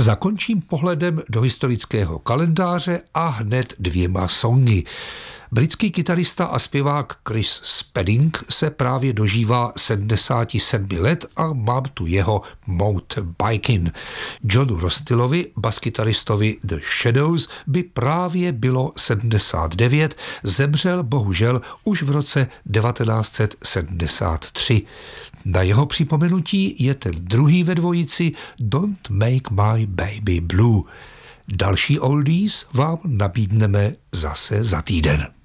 Zakončím pohledem do historického kalendáře a hned 2 songy. Britský kytarista a zpěvák Chris Spedding se právě dožívá 77 let a mám tu jeho Motobikin. Johnu Rostilovi, baskytaristovi The Shadows, by právě bylo 79, zemřel bohužel už v roce 1973. Na jeho připomenutí je ten druhý ve dvojici Don't Make My Baby Blue. Další oldies vám nabídneme zase za týden.